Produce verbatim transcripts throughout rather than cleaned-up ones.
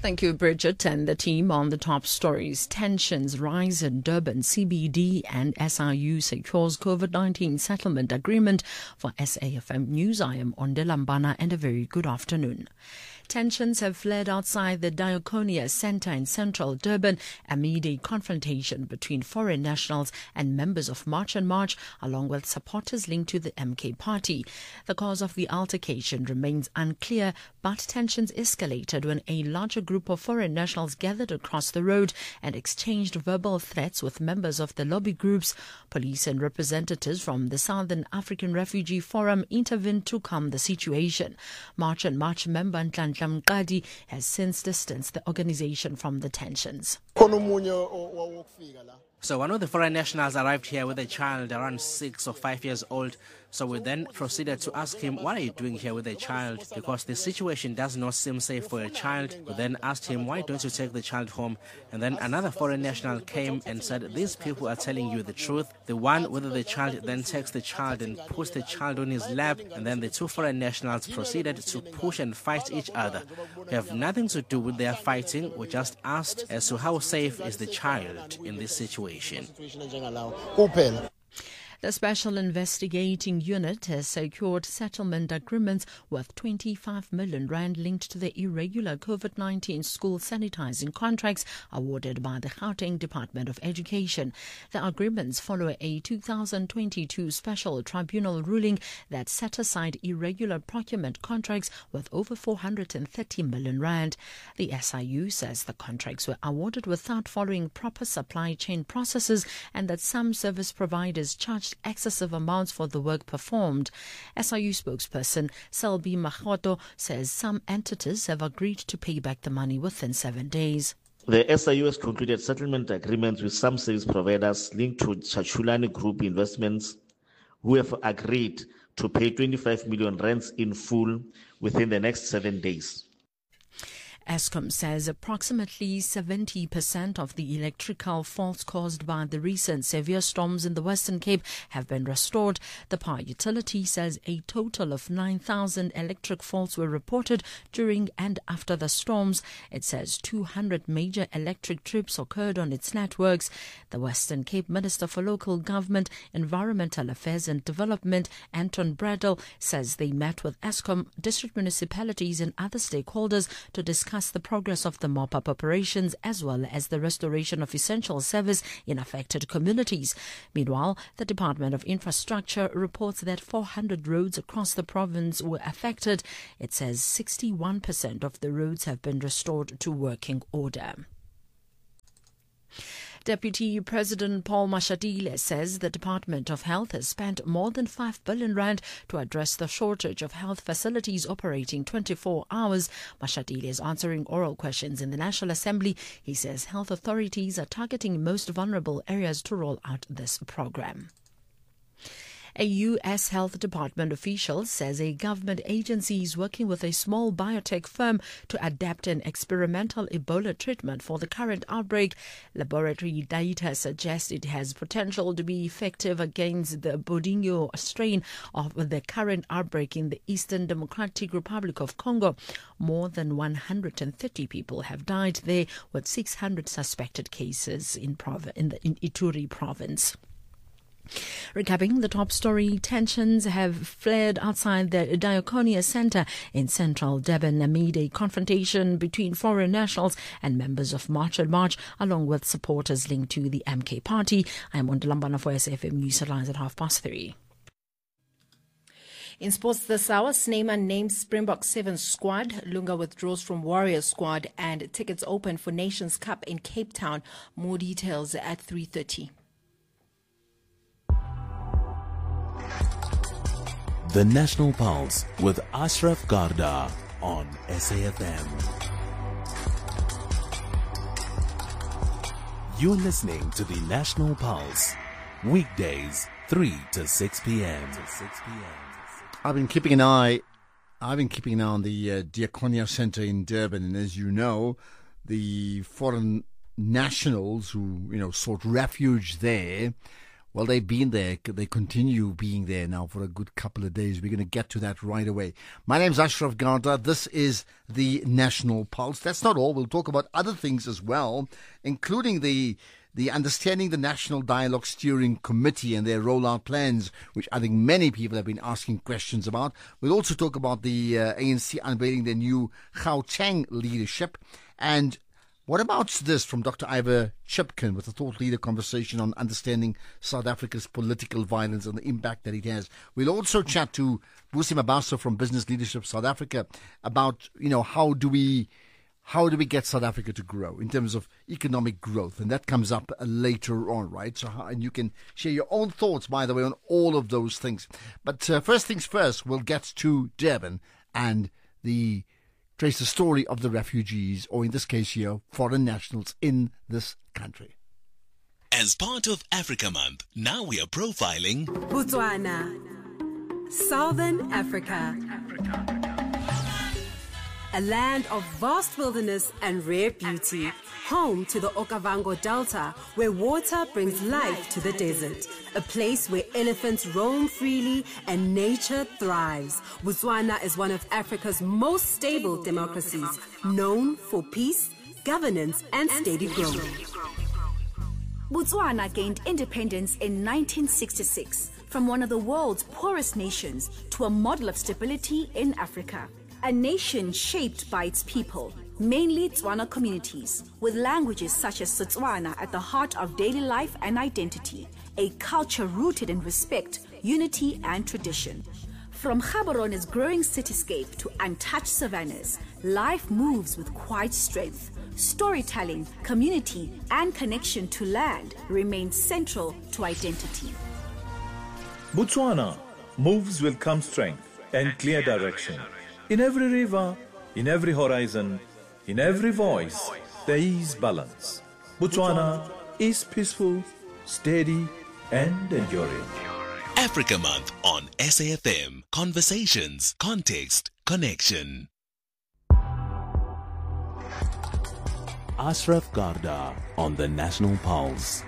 Thank you, Bridget, and the team on the top stories. Tensions rise in Durban. C B D and S I U secures COVID nineteen settlement agreement. For S A F M News, I am Onde Lambana, and a very good afternoon. Tensions have flared outside the Diakonia Centre in central Durban amid a confrontation between foreign nationals and members of March and March, along with supporters linked to the M K party. The cause of the altercation remains unclear, but tensions escalated when a larger group of foreign nationals gathered across the road and exchanged verbal threats with members of the lobby groups. Police and representatives from the Southern African Refugee Forum intervened to calm the situation. March and March member Nhlanhla Mqadi has since distanced the organization from the tensions. So one of the foreign nationals arrived here with a child around six or five years old. So we then proceeded to ask him, what are you doing here with a child? Because the situation does not seem safe for a child. We then asked him, why don't you take the child home? And then another foreign national came and said, these people are telling you the truth. The one with the child then takes the child and puts the child on his lap. And then the two foreign nationals proceeded to push and fight each other. We have nothing to do with their fighting. We just asked as to how safe is the child in this situation. The Special Investigating Unit has secured settlement agreements worth twenty-five million rand linked to the irregular COVID nineteen school sanitizing contracts awarded by the Gauteng Department of Education. The agreements follow a two thousand twenty-two special tribunal ruling that set aside irregular procurement contracts worth over four hundred thirty million rand. The S I U says the contracts were awarded without following proper supply chain processes and that some service providers charged excessive amounts for the work performed. S I U spokesperson Selby Mahoto says some entities have agreed to pay back the money within seven days. The S I U has concluded settlement agreements with some service providers linked to Chachulani Group Investments who have agreed to pay twenty-five million rands in full within the next seven days. Eskom says approximately seventy percent of the electrical faults caused by the recent severe storms in the Western Cape have been restored. The power utility says a total of nine thousand electric faults were reported during and after the storms. It says two hundred major electric trips occurred on its networks. The Western Cape Minister for Local Government, Environmental Affairs and Development, Anton Bradel, says they met with Eskom, district municipalities and other stakeholders to discuss the progress of the mop-up operations as well as the restoration of essential service in affected communities. Meanwhile, the Department of Infrastructure reports that four hundred roads across the province were affected. It says sixty-one percent of the roads have been restored to working order. Deputy President Paul Mashatile says the Department of Health has spent more than five billion rand to address the shortage of health facilities operating twenty-four hours. Mashatile is answering oral questions in the National Assembly. He says health authorities are targeting most vulnerable areas to roll out this program. A U S Health Department official says a government agency is working with a small biotech firm to adapt an experimental Ebola treatment for the current outbreak. Laboratory data suggests it has potential to be effective against the Bodingo strain of the current outbreak in the Eastern Democratic Republic of Congo. More than one hundred thirty people have died there, with six hundred suspected cases in, prov- in the in Ituri province. Recapping the top story, tensions have flared outside the Diakonia Centre in central Durban amid a confrontation between foreign nationals and members of March and March, along with supporters linked to the M K party. I am Onde Lambana for S A F M News Headlines at half past three. In sports this hour, Snyman names Springbok seven squad, Lunga withdraws from Warriors squad, and tickets open for Nations Cup in Cape Town. More details at three thirty. The National Pulse with Ashraf Garda on S A F M. You're listening to the National Pulse, weekdays three to six p.m. I've been keeping an eye. I've been keeping an eye on the uh, Diakonia Centre in Durban, and as you know, the foreign nationals who you know sought refuge there Well, they've been there. They continue being there now for a good couple of days. We're going to get to that right away. My name's Ashraf Garda. This is the National Pulse. That's not all. We'll talk about other things as well, including the the Understanding the National Dialogue Steering Committee and their rollout plans, which I think many people have been asking questions about. We'll also talk about the uh, A N C unveiling their new Gauteng leadership. And what about this from Doctor Ivor Chipkin with a thought leader conversation on understanding South Africa's political violence and the impact that it has? We'll also chat to Busi Mabaso from Business Leadership South Africa about, you know, how do we how do we get South Africa to grow in terms of economic growth? And that comes up later on, right? So, how, and you can share your own thoughts, by the way, on all of those things. But uh, first things first, we'll get to Durban and the trace the story of the refugees, or in this case here, foreign nationals in this country. As part of Africa Month, now we are profiling Botswana, Southern Africa. A land of vast wilderness and rare beauty, home to the Okavango Delta, where water brings life to the desert. A place where elephants roam freely and nature thrives. Botswana is one of Africa's most stable democracies, known for peace, governance, and steady growth. Botswana gained independence in nineteen sixty-six from one of the world's poorest nations to a model of stability in Africa. A nation shaped by its people, mainly Tswana communities, with languages such as Setswana at the heart of daily life and identity, a culture rooted in respect, unity, and tradition. From Gaborone growing cityscape to untouched savannas, life moves with quiet strength. Storytelling, community, and connection to land remain central to identity. Botswana moves with calm strength and clear direction. In every river, in every horizon, in every voice, there is balance. Botswana is peaceful, steady, and enduring. Africa Month on S A F M. Conversations, context, connection. Ashraf Garda on the National Pulse.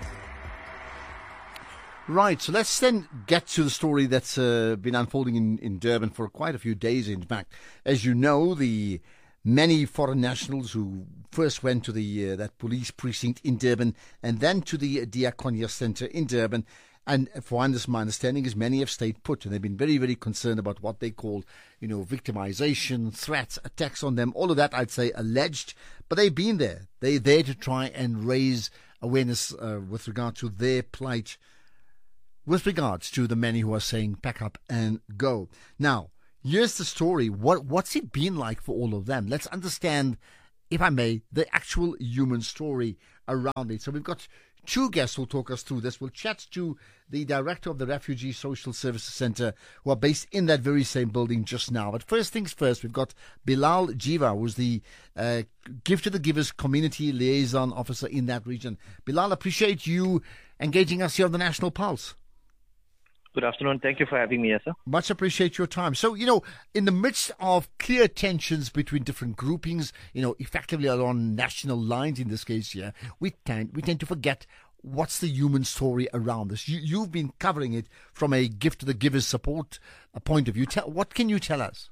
Right, so let's then get to the story that's uh, been unfolding in, in Durban for quite a few days, in fact. As you know, the many foreign nationals who first went to the uh, that police precinct in Durban and then to the Diakonia Centre in Durban, and for my understanding is many have stayed put, and they've been very, very concerned about what they call, you know, victimization, threats, attacks on them, all of that, I'd say, alleged, but they've been there. They're there to try and raise awareness uh, with regard to their plight, with regards to the many who are saying pack up and go. Now, here's the story. What What's it been like for all of them? Let's understand, if I may, the actual human story around it. So we've got two guests who'll talk us through this. We'll chat to the director of the Refugee Social Services Centre, who are based in that very same building just now. But first things first, we've got Bilal Jiva, who's the uh, Give to the Givers Community Liaison Officer in that region. Bilal, appreciate you engaging us here on the National Pulse. Good afternoon. Thank you for having me here, sir. Much appreciate your time. So, you know, in the midst of clear tensions between different groupings, you know, effectively along national lines in this case here, we tend, we tend to forget what's the human story around this. You, you've been covering it from a Gift to the Givers support a point of view. Tell, what can you tell us?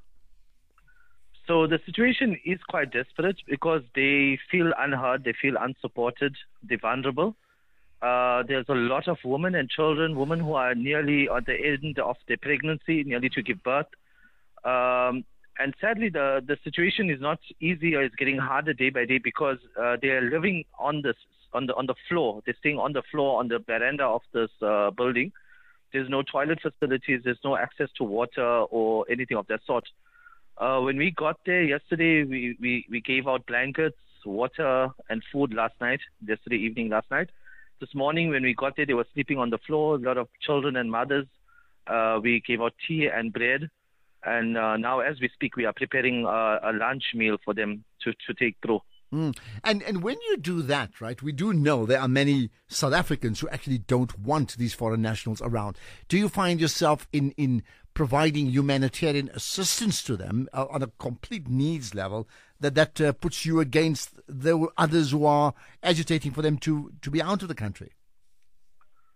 So the situation is quite desperate because they feel unheard, they feel unsupported, they're vulnerable. Uh, there's a lot of women and children, women who are nearly at the end of their pregnancy, nearly to give birth. Um, and sadly, the, the situation is not easy, or it's getting harder day by day because uh, they are living on this on the on the floor. They're staying on the floor on the veranda of this uh, building. There's no toilet facilities. There's no access to water or anything of that sort. Uh, when we got there yesterday, we, we, we gave out blankets, water, and food last night. Yesterday evening, last night. This morning, when we got there, they were sleeping on the floor, a lot of children and mothers. Uh, we gave out tea and bread. And uh, now, as we speak, we are preparing uh, a lunch meal for them to, to take through. Mm. And and when you do that, right, we do know there are many South Africans who actually don't want these foreign nationals around. Do you find yourself in, in providing humanitarian assistance to them uh, on a complete needs level that that uh, puts you against the others who are agitating for them to, to be out of the country?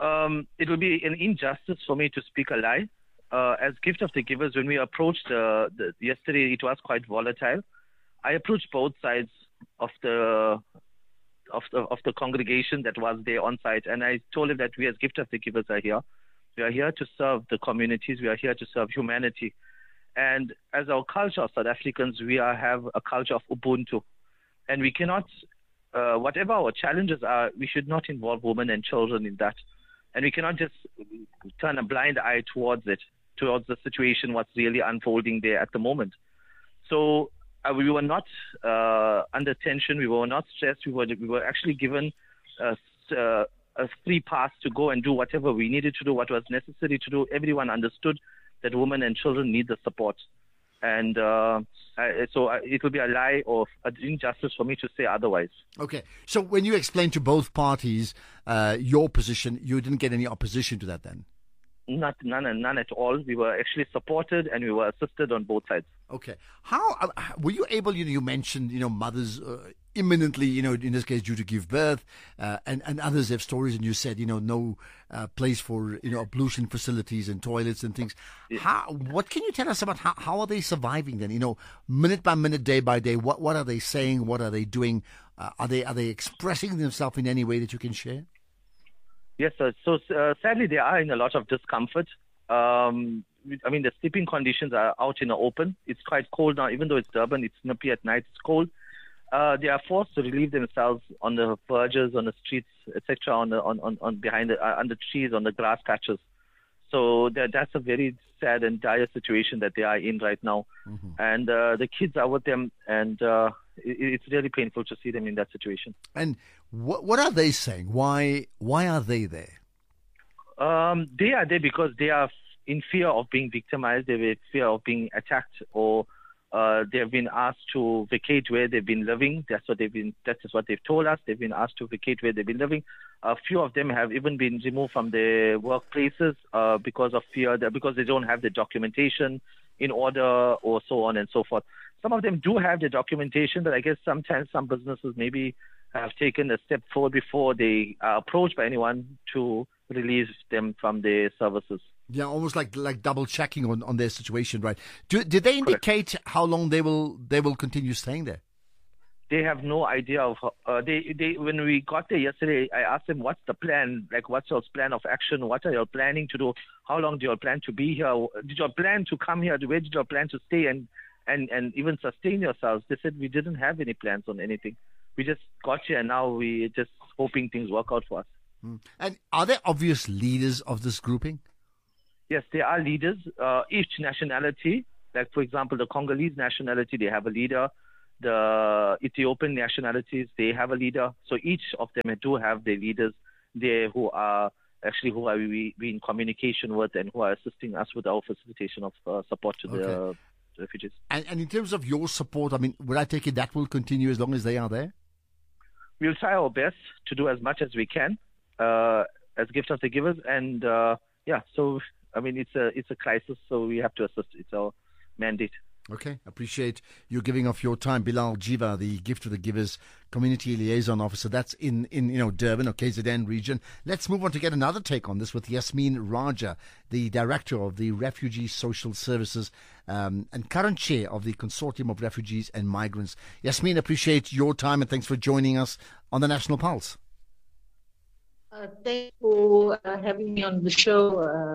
um, it will be an injustice for me to speak a lie. Uh, as gift of the givers, when we approached uh, the, yesterday, it was quite volatile. I approached both sides of the of the of the congregation that was there on site, and I told him that we as gift of the givers are here. We are here to serve the communities. We are here to serve humanity. And as our culture of South Africans, we are, have a culture of Ubuntu. And we cannot, uh, whatever our challenges are, we should not involve women and children in that. And we cannot just turn a blind eye towards it, towards the situation, what's really unfolding there at the moment. So uh, we were not uh, under tension. We were not stressed. We were, we were actually given uh, uh, a free pass to go and do whatever we needed to do, what was necessary to do. Everyone understood that women and children need the support. And uh, I, so I, it will be a lie or an injustice for me to say otherwise. Okay. So when you explained to both parties uh, your position, you didn't get any opposition to that then? Not none, none at all. We were actually supported and we were assisted on both sides. Okay. How uh, were you able? You know, you mentioned you know mothers uh, imminently, you know, in this case due to give birth, uh, and and others have stories, and you said you know no uh, place for you know ablution facilities and toilets and things. Yeah. How? What can you tell us about how how are they surviving then? You know, minute by minute, day by day. What what are they saying? What are they doing? Uh, are they are they expressing themselves in any way that you can share? Yes, sir. So uh, sadly, they are in a lot of discomfort. Um, I mean, the sleeping conditions are out in the open. It's quite cold now, even though it's Durban. It's nippy at night. It's cold. Uh, they are forced to relieve themselves on the verges, on the streets, et cetera, on the on, on, on behind the uh, under trees, on the grass patches. So that, that's a very sad and dire situation that they are in right now. Mm-hmm. And uh, the kids are with them, and uh, it, it's really painful to see them in that situation. And what what are they saying? Why why are they there? Um, they are there because they are in fear of being victimized. They're in fear of being attacked, or uh, they have been asked to vacate where they've been living. That's what they've been. That is what they've told us. They've been asked to vacate where they've been living. A few of them have even been removed from their workplaces uh, because of fear, that because they don't have the documentation in order, or so on and so forth. Some of them do have the documentation, but I guess sometimes some businesses maybe have taken a step forward before they are approached by anyone to release them from their services. Yeah, almost like like double checking on, on their situation, right? Do, did they indicate Correct. how long they will they will continue staying there? They have no idea of. Uh, they they when we got there yesterday, I asked them, "What's the plan? Like, what's your plan of action? What are you planning to do? How long do you plan to be here? Did you plan to come here? Where did you plan to stay and and and even sustain yourselves?" They said we didn't have any plans on anything. We just got here, and now we're just hoping things work out for us. Mm. And are there obvious leaders of this grouping? Yes, there are leaders. Uh, each nationality, like for example, the Congolese nationality, they have a leader. The Ethiopian nationalities, they have a leader. So each of them do have their leaders there who are actually who are we, we in communication with and who are assisting us with our facilitation of uh, support to okay. the refugees. And, and in terms of your support, I mean, would I take it that will continue as long as they are there? We'll try our best to do as much as we can uh, as gift of the givers. And uh, yeah, so I mean, it's a it's a crisis, so we have to assist. It's our mandate. Okay, appreciate you giving off your time. Bilal Jiva, the Gift of the Givers Community Liaison Officer. That's in, in you know Durban or K Z N region. Let's move on to get another take on this with Yasmin Raja, the Director of the Refugee Social Services um, and current Chair of the Consortium of Refugees and Migrants. Yasmin, appreciate your time and thanks for joining us on the National Pulse. Uh, thank you for uh, having me on the show uh,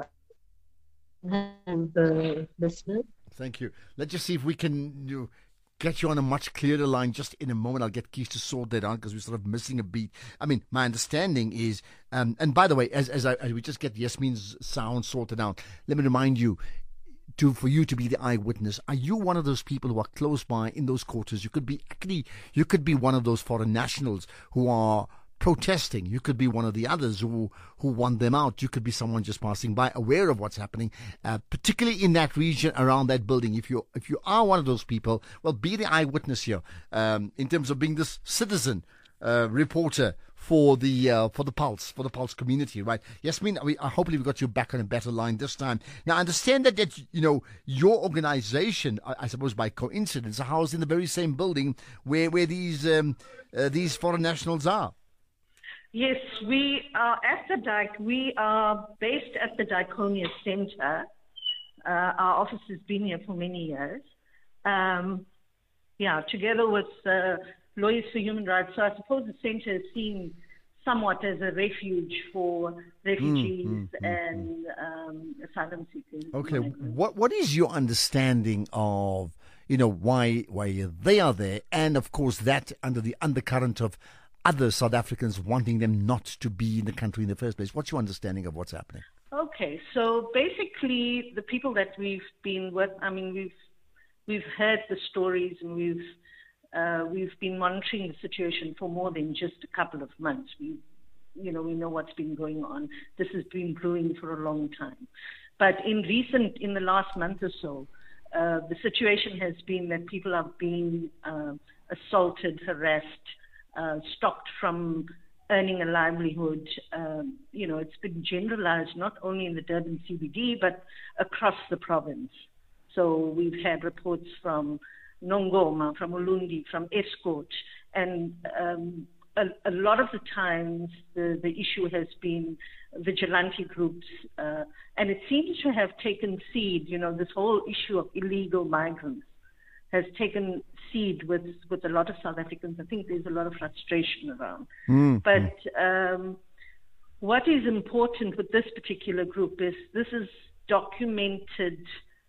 and the listeners. Thank you. Let's just see if we can you know, get you on a much clearer line just in a moment. I'll get Keith to sort that out because we're sort of missing a beat. I mean, my understanding is, um, and by the way, as as, I, as we just get Yasmin's sound sorted out, let me remind you, to for you to be the eyewitness, are you one of those people who are close by in those quarters? You could be actually, you could be one of those foreign nationals who are protesting. You could be one of the others who who want them out. You could be someone just passing by, aware of what's happening, uh, particularly in that region around that building. If you if you are one of those people, well, be the eyewitness here um, in terms of being this citizen uh, reporter for the uh, for the Pulse for the Pulse community, right? Yasmin, we uh, hopefully we got you back on a better line this time. Now, I understand that that you know your organization, I, I suppose by coincidence, are housed in the very same building where where these um, uh, these foreign nationals are. Yes, we are at the Dyke. We are based at the Diakonia Center. Uh, our office has been here for many years. Um, yeah, together with uh, Lawyers for Human Rights. So I suppose the center is seen somewhat as a refuge for refugees mm, mm, and um, asylum seekers. Okay, what what is your understanding of, you know, why why they are there, and of course that under the undercurrent of other South Africans wanting them not to be in the country in the first place? What's your understanding of what's happening? Okay, so basically the people that we've been with, I mean, we've we've heard the stories and we've uh, we've been monitoring the situation for more than just a couple of months. We, you know, we know what's been going on. This has been brewing for a long time. But in recent, in the last month or so, uh, the situation has been that people are being uh, assaulted, harassed, Uh, stopped from earning a livelihood. Um, you know, it's been generalized not only in the Durban C B D, but across the province. So we've had reports from Nongoma, from Ulundi, from Escort, and um, a, a lot of the times the, the issue has been vigilante groups, uh, and it seems to have taken seed, you know, this whole issue of illegal migrants has taken seed with, with a lot of South Africans. I think there's a lot of frustration around. Mm. But um, what is important with this particular group is this is documented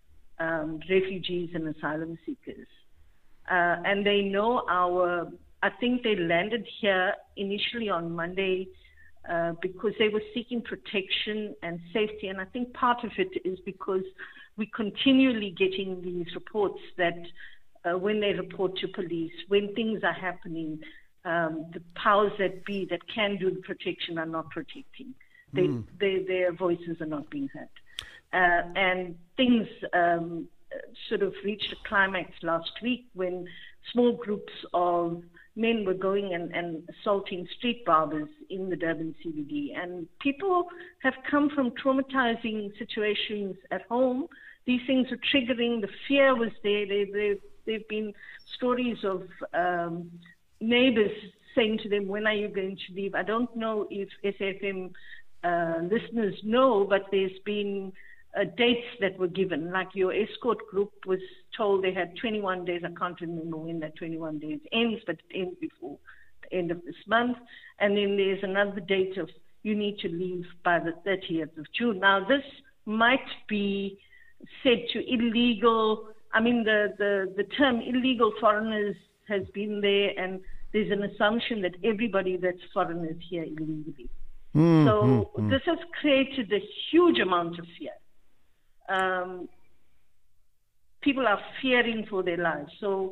um, refugees and asylum seekers. Uh, and they know our, I think they landed here initially on Monday uh, because they were seeking protection and safety. And I think part of it is because we're continually getting these reports that uh, when they report to police, when things are happening, um, the powers that be that can do the protection are not protecting. They, mm. they, their voices are not being heard. Uh, and things um, sort of reached a climax last week when small groups of men were going and, and assaulting street barbers in the Durban C B D. And people have come from traumatizing situations at home. These things were triggering. The fear was there. There have been stories of um, neighbors saying to them, when are you going to leave? I don't know if S A F M uh, listeners know, but there's been uh, dates that were given. Like your Escort group was told they had twenty-one days. I can't remember when that twenty-one days ends, but it ends before the end of this month. And then there's another date of you need to leave by the thirtieth of June. Now, this might be said to illegal, I mean, the, the, the term illegal foreigners has been there, and there's an assumption that everybody that's foreigners here illegally. Mm, so mm, this has created a huge amount of fear. Um, people are fearing for their lives. So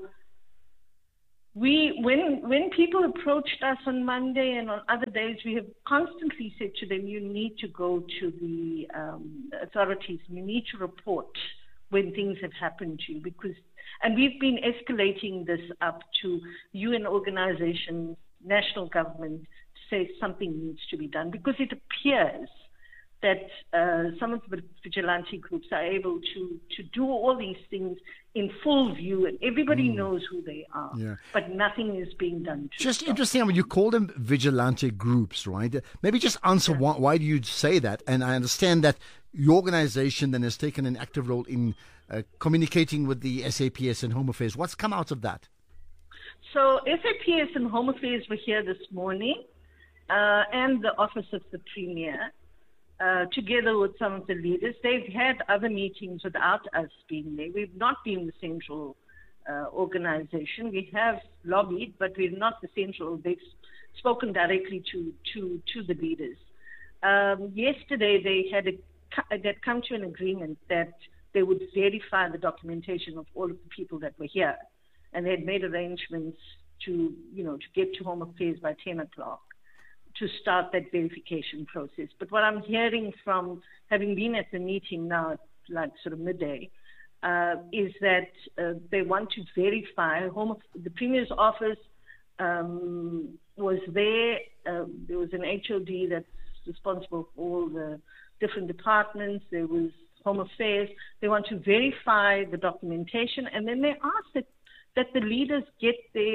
we, when when people approached us on Monday and on other days, we have constantly said to them, you need to go to the um, authorities. You need to report when things have happened to you, because, and we've been escalating this up to U N organizations, national government, to say something needs to be done, because it appears that uh, some of the vigilante groups are able to, to do all these things in full view, and everybody mm. knows who they are, yeah. but nothing is being done to Just stop. Interesting, I mean, you call them vigilante groups, right? Maybe just answer yeah. why, why do you say that? And I understand that your organization then has taken an active role in uh, communicating with the S A P S and Home Affairs. What's come out of that? So S A P S and Home Affairs were here this morning, uh, and the Office of the Premier, Uh, together with some of the leaders. They've had other meetings without us being there. We've not been the central uh, organization. We have lobbied, but we're not the central. They've spoken directly to, to, to the leaders. Um, yesterday, they had a, they'd come to an agreement that they would verify the documentation of all of the people that were here. And they had made arrangements to, you know, to get to Home Affairs by ten o'clock. To start that verification process. But what I'm hearing from having been at the meeting now at like sort of midday uh, is that uh, they want to verify. Home, the Premier's office um, was there. Uh, there was an H O D that's responsible for all the different departments. There was Home Affairs. They want to verify the documentation, and then they ask that, that the leaders get their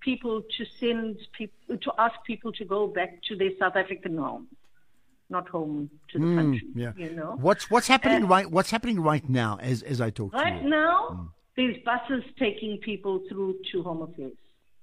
people to send people to ask people to go back to their South African home, not home to the Mm, country. yeah. You know, What's what's happening Uh, right What's happening right now as as I talk to right you? now, Mm. there's buses taking people through to Home Affairs.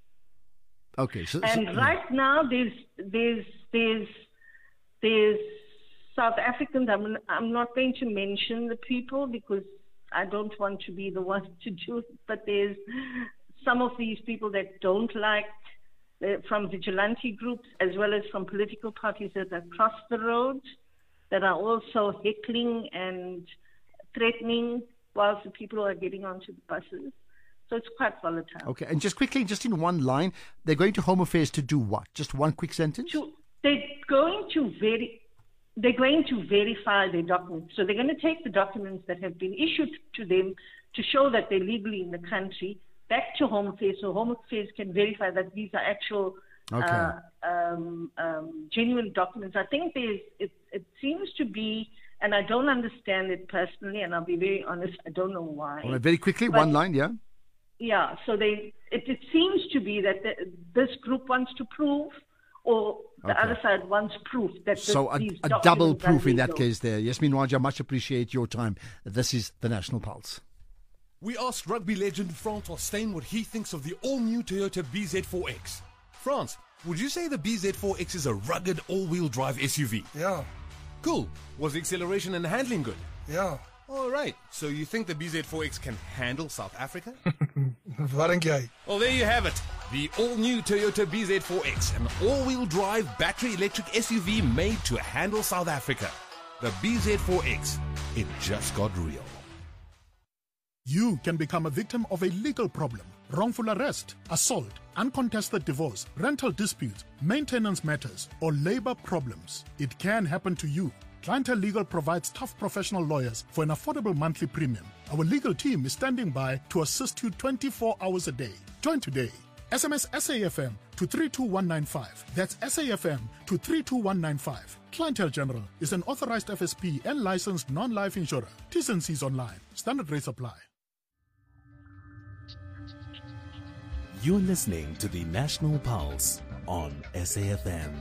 Okay, so, so- And yeah. right now, there's there's there's there's South Africans. I'm I'm not going to mention the people because I don't want to be the one to do it. But there's some of these people that don't like uh, from vigilante groups as well as from political parties that are across the road that are also heckling and threatening whilst the people are getting onto the buses. So it's quite volatile. Okay, and just quickly, just in one line, they're going to Home Affairs to do what? Just one quick sentence? To, they're going to veri- they're going to verify their documents. So they're going to take the documents that have been issued to them to show that they're legally in the country back to Home Affairs, so Home Affairs can verify that these are actual Okay. uh, um, um, genuine documents. I think there's it, it seems to be, and I don't understand it personally, and I'll be very honest, I don't know why. All right, very quickly, But- one line, yeah? Yeah, so they it, it seems to be that the, this group wants to prove, or the Okay. other side wants proof that this, So a, these a documents double are proof in that legal. case there. Yasmin Raja, much appreciate your time. This is the National Pulse. We asked rugby legend Francois Steyn what he thinks of the all-new Toyota B Z four X. France, would you say the B Z four X is a rugged all-wheel drive S U V? Yeah. Cool. Was the acceleration and handling good? Ja, All right. So you think the B Z four X can handle South Africa? wat dink jy? Well, there you have it. The all-new Toyota B Z four X, an all-wheel drive battery electric S U V made to handle South Africa. The B Z four X, it just got real. You can become a victim of a legal problem, wrongful arrest, assault, uncontested divorce, rental disputes, maintenance matters, or labor problems. It can happen to you. Clientele Legal provides tough professional lawyers for an affordable monthly premium. Our legal team is standing by to assist you twenty-four hours a day. Join today. S M S S A F M to three two one nine five. That's S A F M to three two one nine five. Clientele General is an authorized F S P and licensed non-life insurer. T's and C's online. Standard rates apply. You're listening to the National Pulse on S A F M.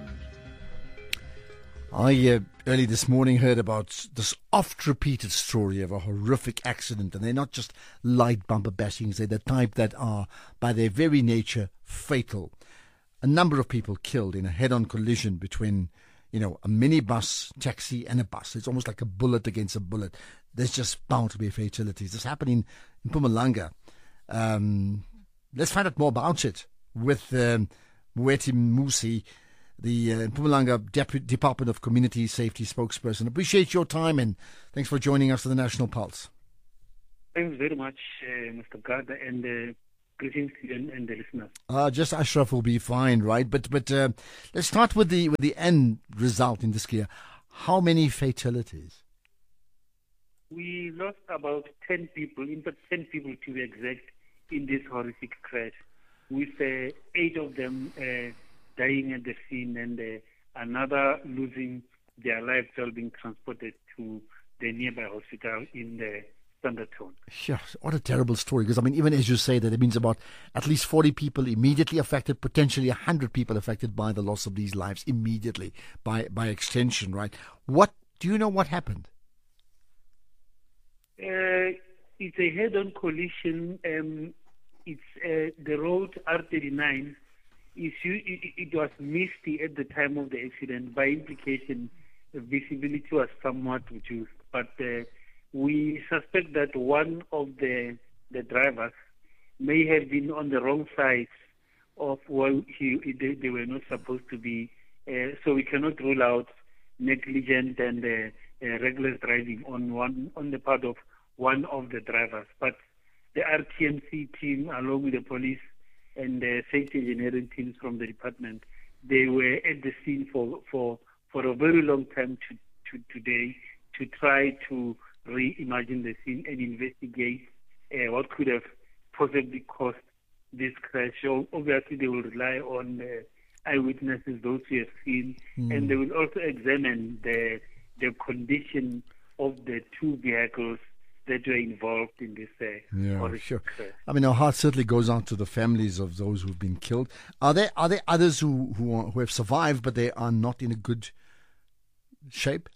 I uh, early this morning heard about this oft-repeated story of a horrific accident, and they're not just light bumper bashings, they're the type that are, by their very nature, fatal. A number of people killed in a head-on collision between, you know, a minibus, taxi, and a bus. It's almost like a bullet against a bullet. There's just bound to be fatalities. This happened in, in Mpumalanga. Um, let's find out more about it with um, Mweti Musi, the uh, Mpumalanga Dep- Department of Community Safety spokesperson. Appreciate your time and thanks for joining us for the National Pulse. Thanks very much, uh, Mister Gada, and uh, greetings to you and, and the listeners. Uh, just Ashraf will be fine, right? But but uh, let's start with the with the end result in this case. How many fatalities? We lost about ten people, in fact ten people to be exact, in this horrific crash, with uh, eight of them uh, dying at the scene and uh, another losing their lives while being transported to the nearby hospital in the Standard Town. Yeah, what a terrible story. Because, I mean, even as you say that, it means about at least forty people immediately affected, potentially one hundred people affected by the loss of these lives immediately, by, by extension, right? What, do you know what happened? Uh, it's a head-on collision. Um, it's uh, the road R thirty-nine. Is, it, it was misty at the time of the accident. By implication, the visibility was somewhat reduced. But uh, we suspect that one of the the drivers may have been on the wrong side of where he, they, they were not supposed to be. Uh, so we cannot rule out negligent and uh, uh, reckless driving on one on the part of one of the drivers. But the R T M C team, along with the police and the safety engineering teams from the department, they were at the scene for for, for a very long time to, to today to try to reimagine the scene and investigate uh, what could have possibly caused this crash. So obviously they will rely on uh, eyewitnesses, those who have seen, mm. and they will also examine the the condition of the two vehicles that were involved in this uh, Yeah, horrific sure. crash. I mean, our heart certainly goes out to the families of those who've been killed. Are there are there others who who, are, who have survived, but they are not in a good shape?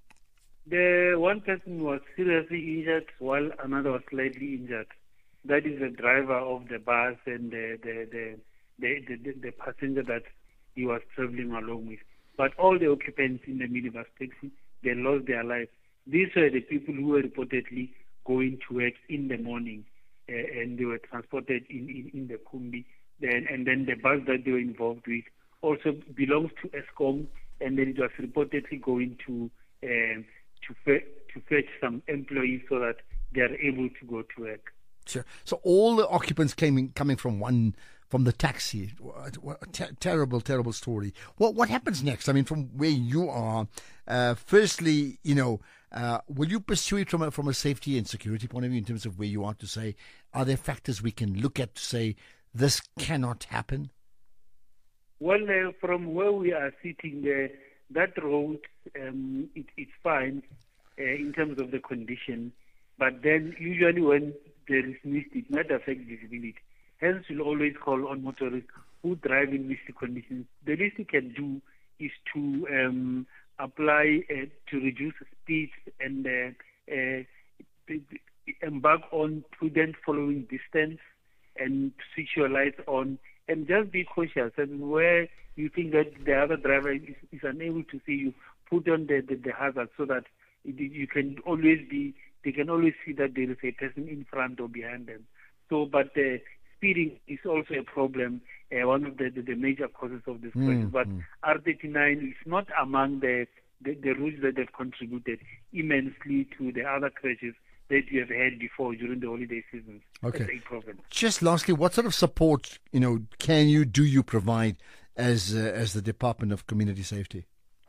The one person was seriously injured, while another was slightly injured. That is the driver of the bus and the the the the, the, the, the passenger that he was traveling along with. But all the occupants in the minibus taxi, they lost their lives. These were the people who were reportedly going to work in the morning, uh, and they were transported in, in, in the Kumbi. Then, and then the bus that they were involved with also belongs to Eskom, and then it was reportedly going to um, to, fe- to fetch some employees so that they are able to go to work. Sure. So all the occupants came in, coming from one from the taxi. What, what, ter- terrible, terrible story. What what happens next? I mean, from where you are, uh, firstly, you know, uh, will you pursue it from a, from a safety and security point of view in terms of where you are to say, are there factors we can look at to say this cannot happen? Well, uh, from where we are sitting there, that road, um, it, it's fine uh, in terms of the condition, but then usually when there is mist, it might affect visibility. Hence, we'll always call on motorists who drive in misty conditions. The least you can do is to um, apply uh, to reduce speed and uh, uh, embark on prudent following distance and switch your lights on and just be cautious. And where you think that the other driver is, is unable to see you, put on the, the, the hazard so that it, you can always be, they can always see that there is a person in front or behind them. So, but uh, speeding is also a problem, uh, one of the, the, the major causes of this crisis. Mm, but mm. R thirty-nine is not among the, the, the routes that have contributed immensely to the other crashes that you have had before during the holiday season. Okay. That's a problem. Just lastly, what sort of support, you know, can you, do you provide as uh, as the Department of Community Safety?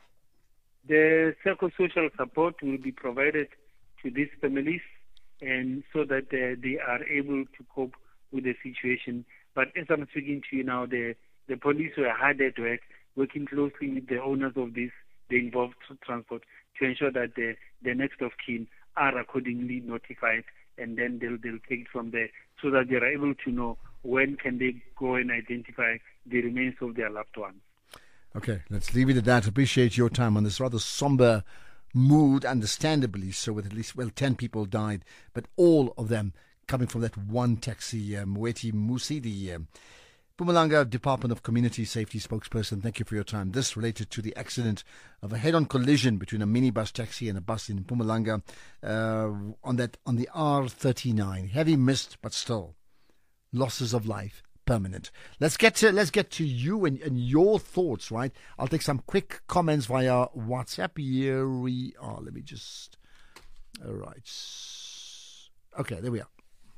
The psychosocial support will be provided to these families, and so that uh, they are able to cope with the situation. But as I'm speaking to you now, the, the police were hard at work, working closely with the owners of this, the involved transport, to ensure that the, the next of kin are accordingly notified, and then they'll, they'll take it from there so that they're able to know when can they go and identify the remains of their loved ones. Okay, let's leave it at that. Appreciate your time on this rather somber mood, understandably so, with at least, well, ten people died, but all of them coming from that one taxi. uh, Moeti Musi, the um, Mpumalanga Department of Community Safety spokesperson, thank you for your time. This related to the accident of a head-on collision between a minibus taxi and a bus in Mpumalanga uh, on that on the R thirty-nine. Heavy mist, but still losses of life permanent. Let's get to let's get to you and, and your thoughts, right? I'll take some quick comments via WhatsApp. Here we are. Let me just. All right. Okay, there we are.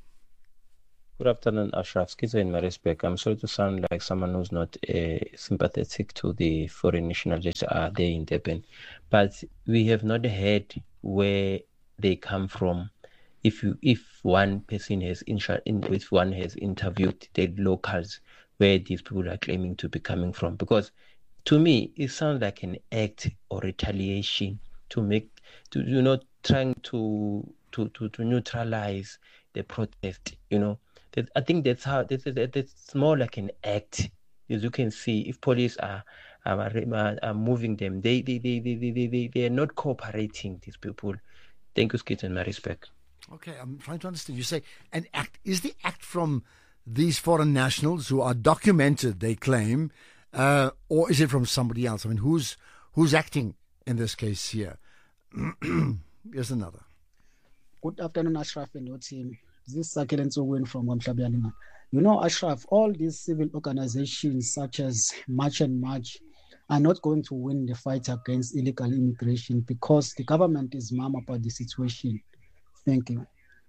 Good afternoon, Ashraf. Skizo in my respect. I'm sorry to sound like someone who's not uh, sympathetic to the foreign nationals that are there in Durban, but we have not heard where they come from. If you, if one person has in, if one has interviewed the locals, where these people are claiming to be coming from, because to me it sounds like an act or retaliation to make, to you know, trying to to to, to neutralize the protest. You know, that, I think that's how that's, that's more like an act. As you can see, if police are are, are moving them, they they, they they they they they are not cooperating. These people. Thank you, Skit, and my respect. Okay, I'm trying to understand. You say an act. Is the act from these foreign nationals who are documented, they claim, uh, or is it from somebody else? I mean, who's who's acting in this case here? Here's another. Good afternoon, Ashraf and your team. This is Sakelen Sogwen from Wamhlabialina. You know, Ashraf, all these civil organizations such as March and March are not going to win the fight against illegal immigration because the government is mum about the situation. Thank you.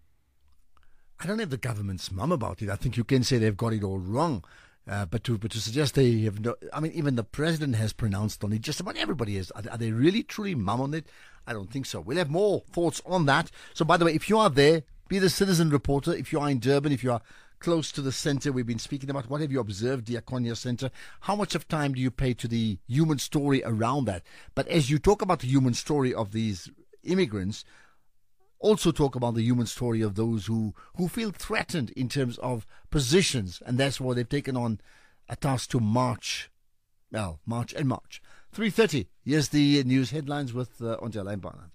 I don't know if the government's mum about it. I think you can say they've got it all wrong. Uh, but to but to suggest they have no, I mean, even the president has pronounced on it. Just about everybody is. Are, are they really truly mum on it? I don't think so. We'll have more thoughts on that. So, by the way, if you are there, be the citizen reporter. If you are in Durban, if you are close to the centre we've been speaking about, what have you observed, the Diakonia Centre? How much of time do you pay to the human story around that? But as you talk about the human story of these immigrants, also talk about the human story of those who, who feel threatened in terms of positions, and that's why they've taken on a task to march. Well, march and march. three thirty, here's the news headlines with uh, Onjala Mbana.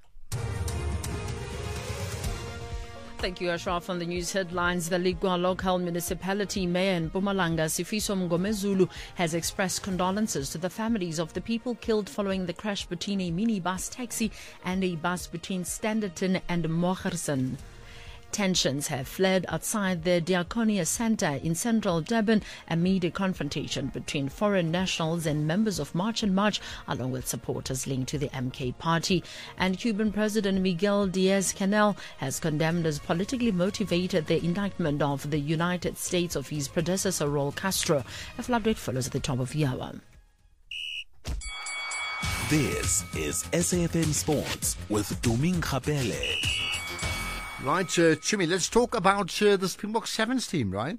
Thank you, Ashraf. On the news headlines, the Ligwa local municipality mayor in Mpumalanga, Sifiso Mngomezulu, has expressed condolences to the families of the people killed following the crash between a minibus taxi and a bus between Standerton and Mogerson. Tensions have flared outside the Diakonia Center in central Durban amid a confrontation between foreign nationals and members of March and March, along with supporters linked to the M K party. And Cuban President Miguel Diaz-Canel has condemned as politically motivated the indictment of the United States of his predecessor Raul Castro. A flood rate follows at the top of the hour. This is S A F M Sports with Tuming Khapele. Right, uh, Chimmy, let's talk about uh, the Springbok Sevens team, right?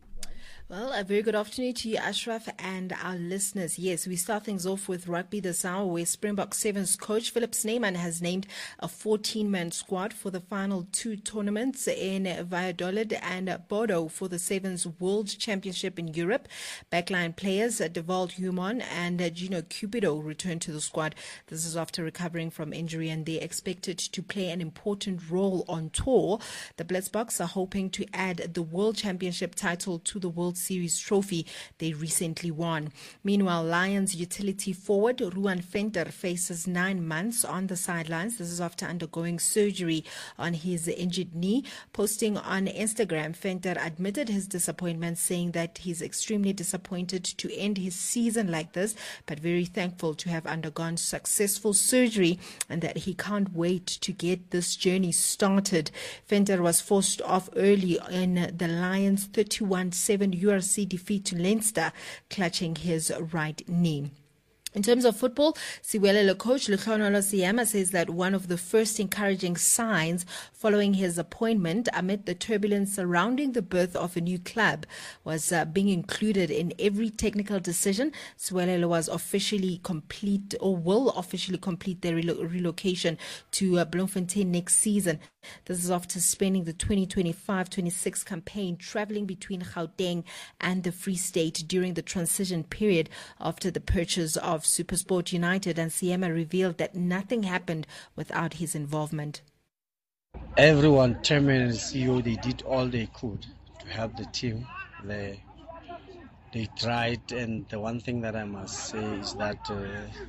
Well, a very good afternoon to you, Ashraf, and our listeners. Yes, we start things off with rugby this hour, where Springbok Sevens coach Philip Snyman has named a fourteen-man squad for the final two tournaments in Valladolid and Bordeaux for the Sevens World Championship in Europe. Backline players Devald Human and Gino Cupido return to the squad. This is after recovering from injury, and they're expected to play an important role on tour. The Blitzboks are hoping to add the World Championship title to the World Series trophy they recently won. Meanwhile, Lions utility forward Ruan Venter faces nine months on the sidelines. This is after undergoing surgery on his injured knee. Posting on Instagram, Venter admitted his disappointment, saying that he's extremely disappointed to end his season like this, but very thankful to have undergone successful surgery and that he can't wait to get this journey started. Venter was forced off early in the Lions' thirty-one seven U R C defeat to Leinster, clutching his right knee. In terms of football, Siwelele coach Lukhonolo Siyama says that one of the first encouraging signs following his appointment amid the turbulence surrounding the birth of a new club was uh, being included in every technical decision. Siwelele was officially complete or will officially complete their relo- relocation to uh, Bloemfontein next season. This is after spending the twenty twenty-five twenty-six campaign traveling between Gauteng and the Free State during the transition period after the purchase of Supersport United, and Siyama revealed that nothing happened without his involvement. Everyone, chairman and C E O, they did all they could to help the team. They they tried, and the one thing that I must say is that uh,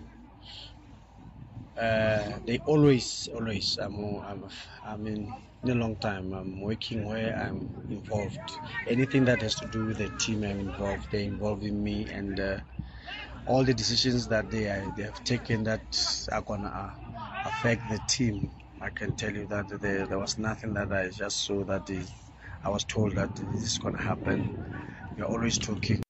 uh, they always, always, I'm, I'm, I mean, in a long time, I'm working where I'm involved. Anything that has to do with the team, I'm involved. They're involving me, and uh, all the decisions that they are, they have taken that are going to uh, affect the team. I can tell you that there, there was nothing that I just saw that is, I was told that this is going to happen. We're always talking.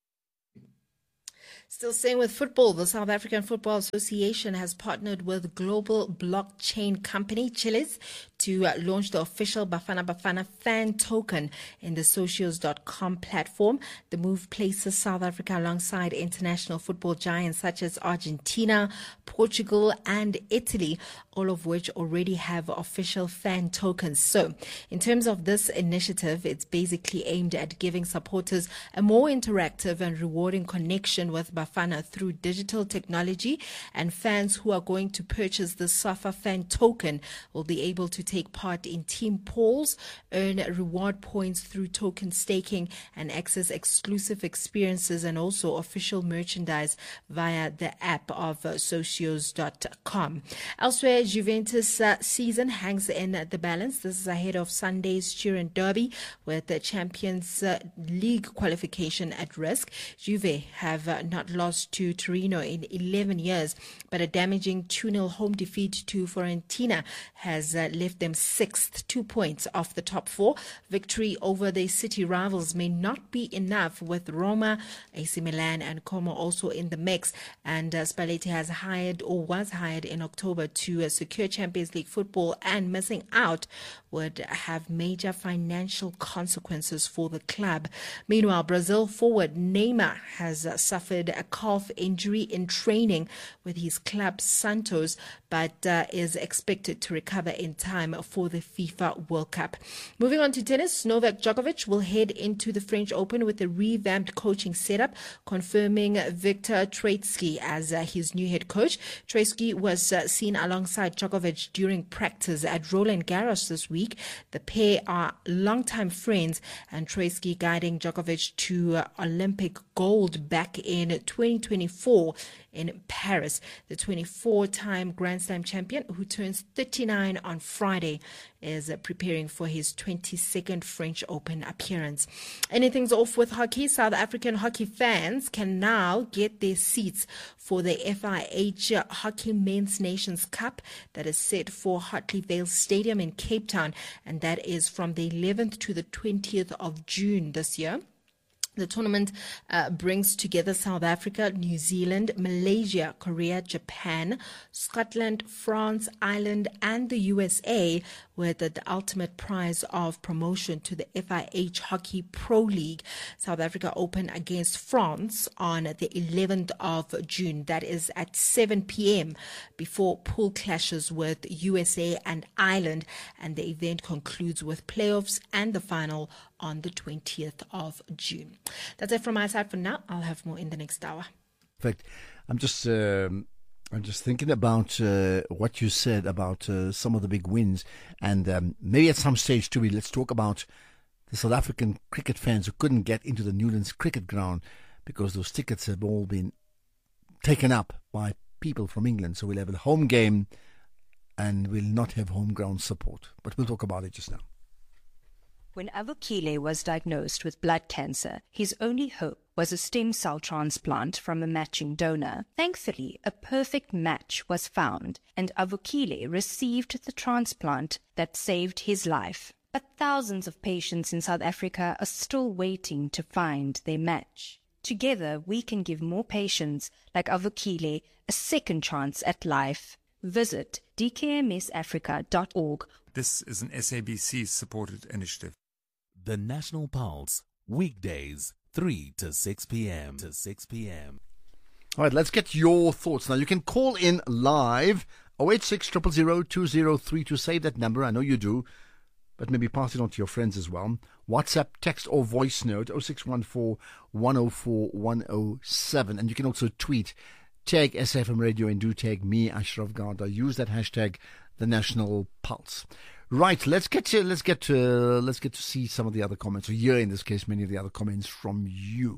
Still staying with football, the South African Football Association has partnered with global blockchain company Chiliz to uh, launch the official Bafana Bafana fan token in the socios dot com platform. The move places South Africa alongside international football giants such as Argentina, Portugal and Italy, all of which already have official fan tokens. So in terms of this initiative, it's basically aimed at giving supporters a more interactive and rewarding connection with Bafana through digital technology, and fans who are going to purchase the SAFA fan token will be able to take part in team polls, earn reward points through token staking, and access exclusive experiences and also official merchandise via the app of uh, socios dot com. Elsewhere, Juventus uh, season hangs in the balance. This is ahead of Sunday's Turin Derby with the Champions uh, League qualification at risk. Juve have uh, not lost to Torino in eleven years, but a damaging two nil home defeat to Fiorentina has uh, left them sixth, two points off the top four. Victory over their city rivals may not be enough, with Roma, A C Milan and Como also in the mix, and uh, Spalletti has hired or was hired in October to uh, secure Champions League football, and missing out would have major financial consequences for the club. Meanwhile, Brazil forward Neymar has uh, suffered a calf injury in training with his club Santos, but uh, is expected to recover in time for the FIFA World Cup. Moving on to tennis, Novak Djokovic will head into the French Open with a revamped coaching setup, confirming Viktor Troicki as uh, his new head coach. Troicki was uh, seen alongside Djokovic during practice at Roland Garros this week. The pair are longtime friends, and Troicki guiding Djokovic to uh, Olympic gold back in twenty twenty-four in Paris. The twenty-four-time Grand Slam champion, who turns thirty-nine on Friday, is uh, preparing for his twenty-second French Open appearance. Anything's off with hockey. South African hockey fans can now get their seats for the F I H Hockey Men's Nations Cup that is set for Hartley Vale Stadium in Cape Town, and that is from the eleventh to the twentieth of June this year. The tournament uh, brings together South Africa, New Zealand, Malaysia, Korea, Japan, Scotland, France, Ireland, and the U S A, with the, the ultimate prize of promotion to the F I H Hockey Pro League. South Africa open against France on the eleventh of June. That is at seven p.m. before pool clashes with U S A and Ireland, and the event concludes with playoffs and the final on the twentieth of June. That's it from my side for now. I'll have more in the next hour. Perfect. I'm just um, I'm just thinking about uh, what you said about uh, some of the big wins, and um, maybe at some stage too, let's talk about the South African cricket fans who couldn't get into the Newlands cricket ground because those tickets have all been taken up by people from England. So we'll have a home game and we'll not have home ground support. But we'll talk about it just now. When Avukile was diagnosed with blood cancer, his only hope was a stem cell transplant from a matching donor. Thankfully, a perfect match was found, and Avukile received the transplant that saved his life. But thousands of patients in South Africa are still waiting to find their match. Together, we can give more patients like Avukile a second chance at life. Visit d k m s africa dot org. This is an S A B C-supported initiative. The National Pulse, weekdays, three to six p.m. to six p.m. All right, let's get your thoughts. Now, you can call in live, oh eight six, zero zero zero, two zero three two. Save that number, I know you do, but maybe pass it on to your friends as well. WhatsApp, text or voice note, oh six one four, one oh four, one oh seven. And you can also tweet, tag S F M Radio, and do tag me, Ashraf Garda. Use that hashtag, The National Pulse. Right, let's get to let's get to let's get to see some of the other comments, or hear in this case many of the other comments from you.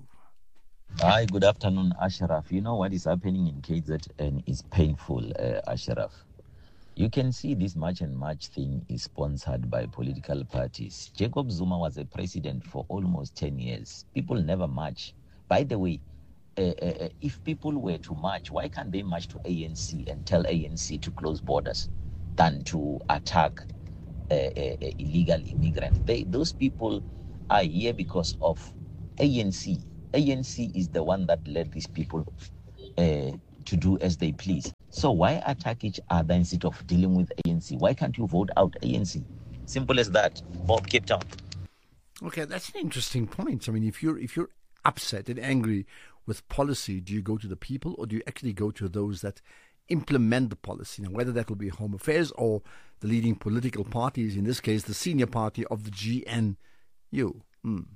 Hi, good afternoon, Ashraf. You know what is happening in K Z N is painful, uh, Ashraf. You can see this march and march thing is sponsored by political parties. Jacob Zuma was a president for almost ten years. People never march. By the way, uh, uh, if people were to march, why can't they march to A N C and tell A N C to close borders than to attack Uh, uh, uh, illegal immigrants? They, those people are here because of A N C. A N C is the one that led these people uh, to do as they please. So why attack each other instead of dealing with A N C? Why can't you vote out A N C? Simple as that. Bob, Cape Town. Okay, that's an interesting point. I mean, if you're if you're upset and angry with policy, do you go to the people, or do you actually go to those that implement the policy? Now, whether that will be Home Affairs or the leading political parties, in this case, the senior party of the G N U. Mm.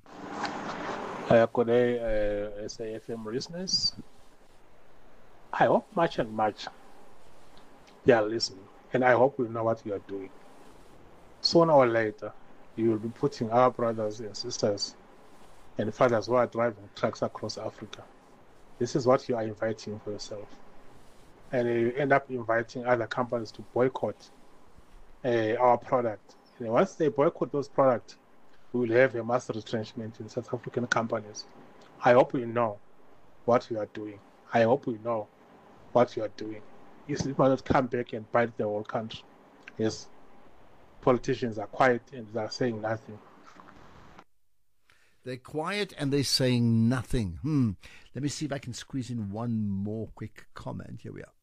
Uh, good day, uh, S A F M listeners. I hope much and much they are listening, and I hope we know what you are doing. Sooner or later, you will be putting our brothers and sisters and fathers who are driving trucks across Africa. This is what you are inviting for yourself. And you end up inviting other companies to boycott uh, our product. And once they boycott those products, we will have a mass retrenchment in South African companies. I hope we know what you are doing. I hope we know what you are doing. If you might not come back and bite the whole country. Yes, politicians are quiet and they are saying nothing. They're quiet and they're saying nothing. Hmm. Let me see if I can squeeze in one more quick comment. Here we are.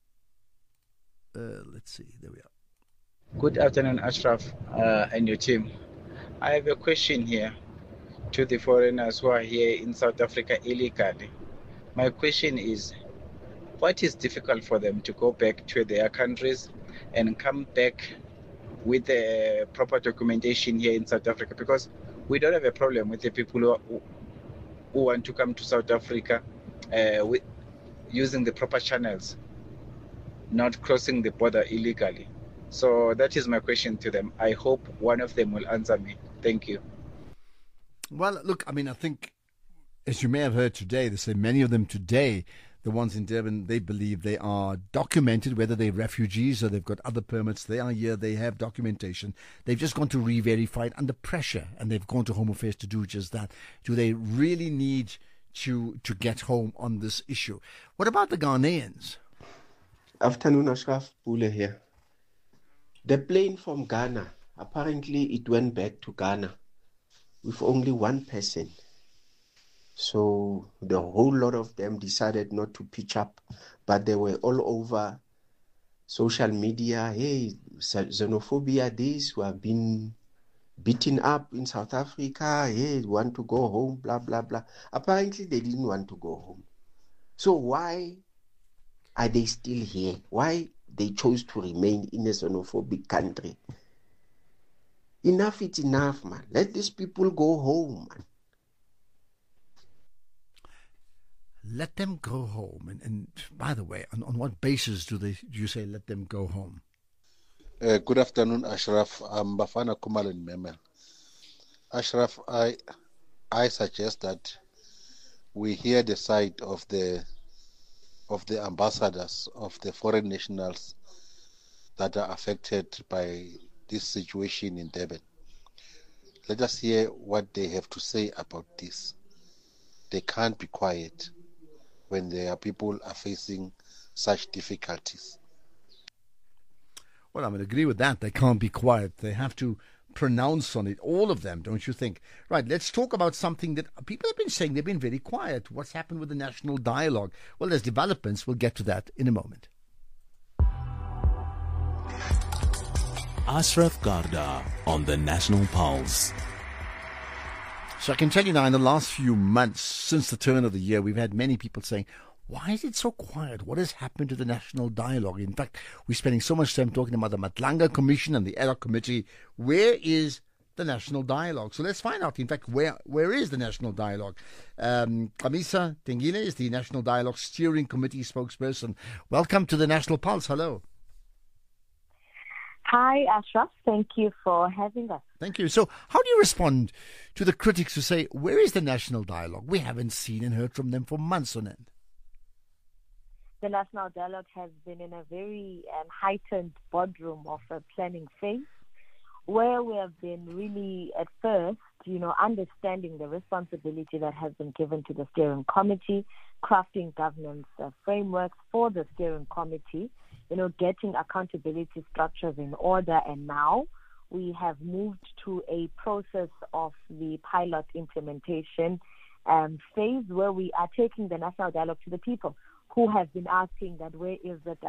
Uh, let's see. There we are. Good afternoon, Ashraf uh, and your team. I have a question here to the foreigners who are here in South Africa illegally. My question is, what is difficult for them to go back to their countries and come back with the proper documentation here in South Africa? Because we don't have a problem with the people who, who want to come to South Africa uh, with using the proper channels, not crossing the border illegally. So that is my question to them. I hope one of them will answer me. Thank you. Well, look, I mean, I think, as you may have heard today, they say many of them today, the ones in Durban, they believe they are documented, whether they're refugees or they've got other permits. They are here, they have documentation. They've just gone to re-verify it under pressure, and they've gone to Home Affairs to do just that. Do they really need to to get home on this issue? What about the Ghanaians? Afternoon, Ashraf. Pule here. The plane from Ghana, apparently it went back to Ghana with only one person. So the whole lot of them decided not to pitch up, but they were all over social media. Hey, xenophobia, these who have been beaten up in South Africa. Hey, want to go home, blah, blah, blah. Apparently they didn't want to go home. So why are they still here? Why they chose to remain in a xenophobic country? Enough is enough, man. Let these people go home, man. Let them go home. And, and by the way, on, on what basis do they do you say let them go home? Uh, good afternoon, Ashraf. I'm Bafana Kumal in Memel. Ashraf, I I suggest that we hear the side of the of the ambassadors of the foreign nationals that are affected by this situation in Durban. Let us hear what they have to say about this. They can't be quiet when their people are facing such difficulties. Well, I would agree with that. They can't be quiet. They have to pronounce on it, all of them, don't you think? Right, let's talk about something that people have been saying. They've been very quiet. What's happened with the national dialogue? Well, there's developments. We'll get to that in a moment. Ashraf Garda on the National Pulse. So I can tell you now, in the last few months, since the turn of the year, we've had many people saying, why is it so quiet? What has happened to the national dialogue? In fact, we're spending so much time talking about the Matlanga Commission and the ad hoc committee. Where is the national dialogue? So let's find out, in fact, where where is the national dialogue? Um, Kamisa Tengile is the National Dialogue Steering Committee spokesperson. Welcome to the National Pulse. Hello. Hi, Ashraf. Thank you for having us. Thank you. So how do you respond to the critics who say, where is the national dialogue? We haven't seen and heard from them for months on end. The national dialogue has been in a very um, heightened boardroom of a planning phase, where we have been really, at first, you know, understanding the responsibility that has been given to the steering committee, crafting governance uh, frameworks for the steering committee, you know, getting accountability structures in order. And now we have moved to a process of the pilot implementation um, phase, where we are taking the national dialogue to the people who have been asking that where is the